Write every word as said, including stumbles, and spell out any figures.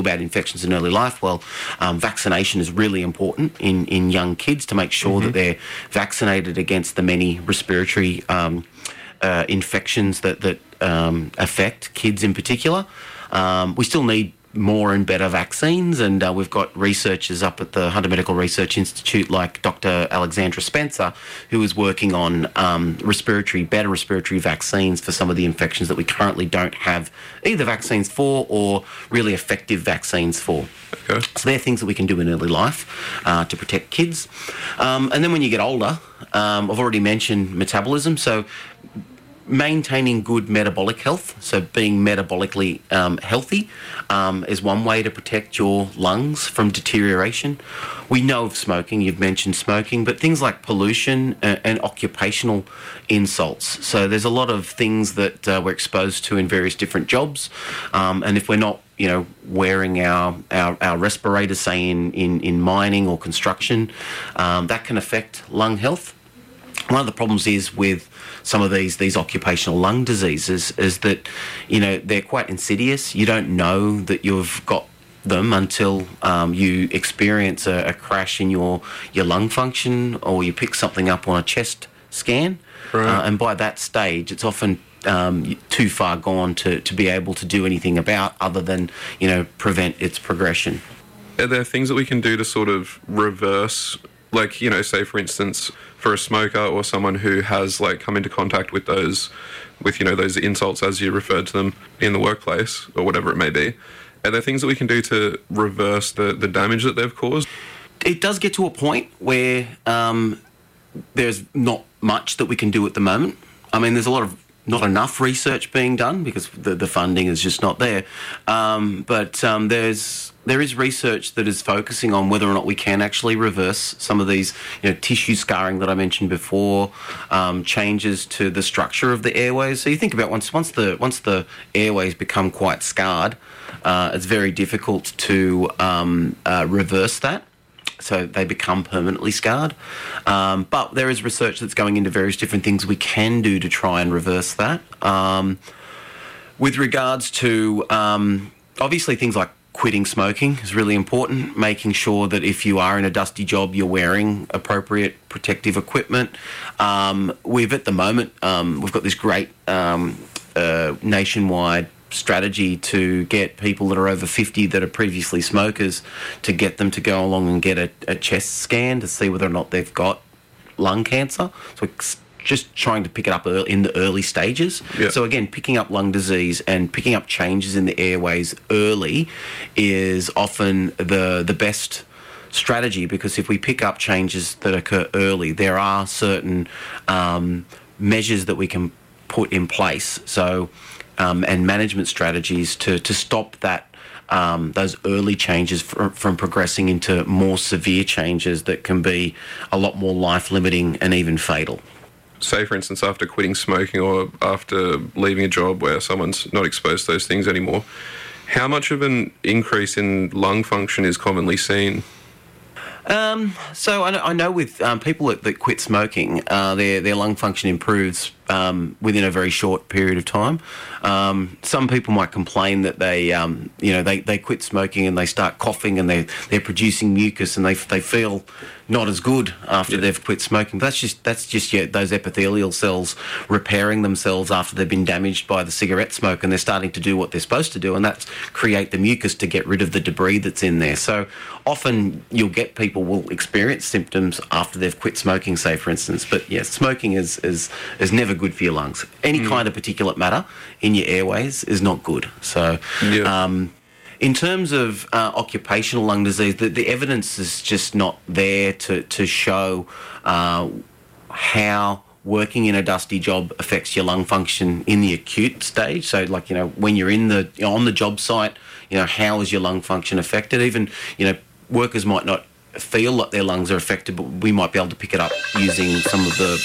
about infections in early life? Well, um, vaccination is really important in, in young kids to make sure mm-hmm. that they're vaccinated against the many respiratory um, uh, infections that, that um, affect kids in particular. Um, we still need more and better vaccines, and uh, we've got researchers up at the Hunter Medical Research Institute like Doctor Alexandra Spencer, who is working on um, respiratory, better respiratory vaccines for some of the infections that we currently don't have either vaccines for or really effective vaccines for. Okay. So they're things that we can do in early life uh, to protect kids. Um, and then when you get older, um, I've already mentioned metabolism, so maintaining good metabolic health, so being metabolically um, healthy um, is one way to protect your lungs from deterioration. We know of smoking, you've mentioned smoking, but things like pollution and, and occupational insults. So there's a lot of things that uh, we're exposed to in various different jobs, um, and if we're not you know, wearing our, our, our respirators, say in, in, in mining or construction, um, that can affect lung health. One of the problems is with some of these these occupational lung diseases is that, you know, they're quite insidious. You don't know that you've got them until um, you experience a, a crash in your, your lung function, or you pick something up on a chest scan. Right. Uh, and by that stage, it's often um, too far gone to, to be able to do anything about other than, you know, prevent its progression. Are there things that we can do to sort of reverse, like, you know, say, for instance, for a smoker or someone who has, like, come into contact with those, with, you know, those insults, as you referred to them, in the workplace or whatever it may be, are there things that we can do to reverse the, the damage that they've caused? It does get to a point where um, there's not much that we can do at the moment. I mean, there's a lot of not enough research being done because the, the funding is just not there. Um, but um, there's there is research that is focusing on whether or not we can actually reverse some of these, you know, tissue scarring that I mentioned before, um, changes to the structure of the airways. So you think about once once the once the airways become quite scarred, uh, it's very difficult to um, uh, reverse that. So they become permanently scarred. Um, but there is research that's going into various different things we can do to try and reverse that. Um, with regards to, um, obviously, things like quitting smoking is really important, making sure that if you are in a dusty job, you're wearing appropriate protective equipment. Um, we've, at the moment, um, we've got this great um, uh, nationwide strategy to get people that are over fifty that are previously smokers to get them to go along and get a, a chest scan to see whether or not they've got lung cancer. So it's just trying to pick it up early, in the early stages. Yeah. So again, picking up lung disease and picking up changes in the airways early is often the the best strategy, because if we pick up changes that occur early, there are certain um, measures that we can put in place. So Um, and management strategies to, to stop that um, those early changes fr- from progressing into more severe changes that can be a lot more life-limiting and even fatal. Say, for instance, after quitting smoking or after leaving a job where someone's not exposed to those things anymore, how much of an increase in lung function is commonly seen? Um, so I know, I know with um, people that, that quit smoking, uh, their their lung function improves um, within a very short period of time. Um, some people might complain that they, um, you know, they, they quit smoking and they start coughing and they they're producing mucus and they they feel not as good after yeah. they've quit smoking. But that's just that's just yeah, those epithelial cells repairing themselves after they've been damaged by the cigarette smoke, and they're starting to do what they're supposed to do, and that's create the mucus to get rid of the debris that's in there. So often you'll get people will experience symptoms after they've quit smoking, say, for instance. But yes, smoking is is, is never good for your lungs. Any mm. kind of particulate matter in your airways is not good. So yeah. um, in terms of uh, occupational lung disease, the, the evidence is just not there to, to show uh, how working in a dusty job affects your lung function in the acute stage. So, like, you know, when you're in the you know, on the job site, you know, how is your lung function affected? Even, you know, workers might not feel like their lungs are affected, but we might be able to pick it up using some of the